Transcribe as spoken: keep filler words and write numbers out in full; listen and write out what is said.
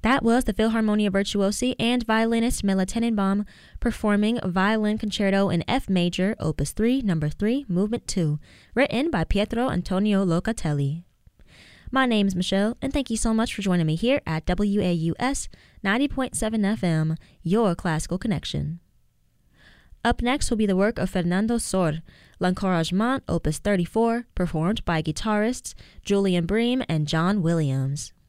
That was the Philharmonia Virtuosi and violinist Mela Tenenbaum performing Violin Concerto in F Major, Opus three, Number three, Movement two, written by Pietro Antonio Locatelli. My name's Michelle, and thank you so much for joining me here at W A U S ninety point seven F M, your classical connection. Up next will be the work of Fernando Sor, L'Encouragement, Opus thirty-four, performed by guitarists Julian Bream and John Williams.